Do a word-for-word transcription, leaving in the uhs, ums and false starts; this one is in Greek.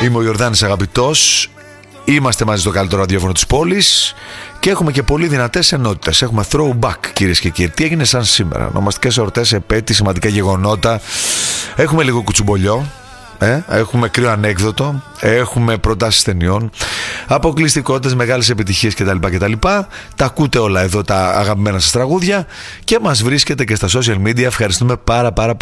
Είμαι ο Ιορδάνης Αγαπητός. Είμαστε μαζί στο καλύτερο ραδιόφωνο της πόλης και έχουμε και πολύ δυνατές ενότητες. Έχουμε throwback, κυρίες και κύριοι. Τι έγινε σαν σήμερα? Ονομαστικές εορτές, επέτειοι, σημαντικά γεγονότα. Έχουμε λίγο κουτσουμπολιό. Ε, έχουμε κρύο ανέκδοτο, έχουμε προτάσεις ταινιών, αποκλειστικότητες, μεγάλες επιτυχίες κτλ, κτλ. Τα ακούτε όλα εδώ, τα αγαπημένα σας τραγούδια, και μας βρίσκετε και στα social media. Ευχαριστούμε πάρα πάρα πολύ.